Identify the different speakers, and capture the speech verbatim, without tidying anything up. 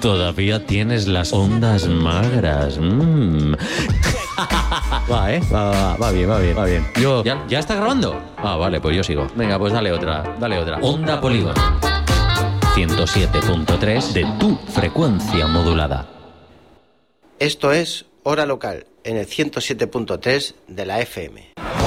Speaker 1: Todavía tienes las ondas magras. Mm. Va, ¿eh? Va, va, va bien, va bien, va bien. Yo, ¿ya, ¿Ya está grabando? Ah, vale, pues yo sigo. Venga, pues dale otra, dale otra. Onda Polígono. ciento siete punto tres de tu frecuencia modulada.
Speaker 2: Esto es Hora Local, en el ciento siete punto tres de la F M.